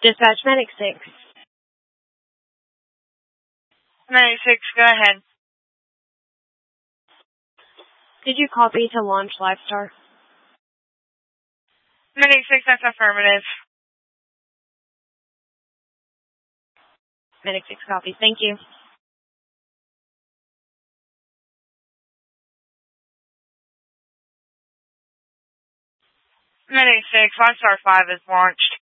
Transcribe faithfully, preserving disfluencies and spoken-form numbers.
Dispatch Medic six. Medic six, go ahead. Did you copy to launch LiveStar? Medic six, that's affirmative. Medic six copies. Thank you. Medic six, LiveStar five is launched.